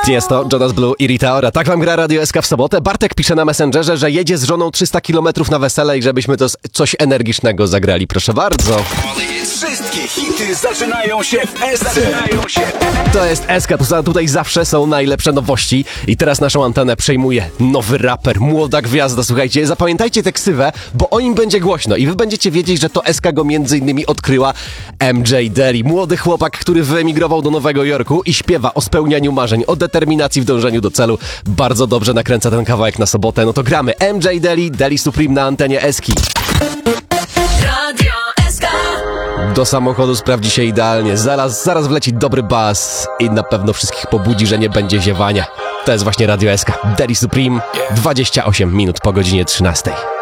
Jest to Jonas Blue i Rita Ora. Tak wam gra Radio SK w sobotę. Bartek pisze na Messengerze, że jedzie z żoną 300 km na wesele i żebyśmy to coś energicznego zagrali. Proszę bardzo. Wszystkie hity zaczynają się w SC. To jest SK, tutaj zawsze są najlepsze nowości. I teraz naszą antenę przejmuje nowy raper, młoda gwiazda. Słuchajcie, zapamiętajcie tę ksywę, bo o nim będzie głośno i wy będziecie wiedzieć, że to SK go między innymi odkryła MJ Daly. Młody chłopak, który wyemigrował do Nowego Jorku i śpiewa o spełnianiu marzeń, o determinacji w dążeniu do celu. Bardzo dobrze nakręca ten kawałek na sobotę. No to gramy MJ Daly, Daly Supreme na antenie Eski. Radio SK. Do samochodu sprawdzi się idealnie. Zaraz wleci dobry bas i na pewno wszystkich pobudzi, że nie będzie ziewania. To jest właśnie Radio SK. Daly Supreme, 28 minut po godzinie 13.